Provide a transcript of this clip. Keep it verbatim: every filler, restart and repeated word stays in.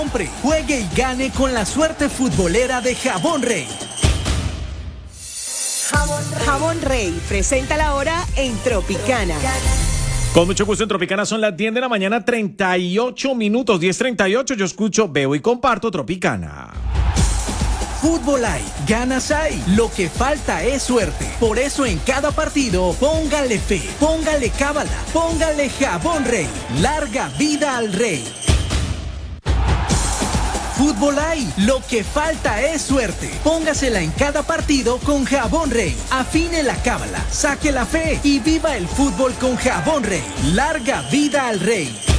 siempre. Juegue y gane con la suerte futbolera de Jabón Rey. Jabón Rey, Jabón Rey presenta la hora en Tropicana. Con mucho gusto en Tropicana, son las diez de la mañana, treinta y ocho minutos, diez treinta y ocho. Yo escucho, veo y comparto Tropicana. Fútbol hay, ganas hay, lo que falta es suerte. Por eso en cada partido, póngale fe, póngale cábala, póngale Jabón Rey. Larga vida al Rey. Fútbol hay, lo que falta es suerte. Póngasela en cada partido con Jabón Rey. Afine la cábala, saque la fe y viva el fútbol con Jabón Rey. Larga vida al Rey.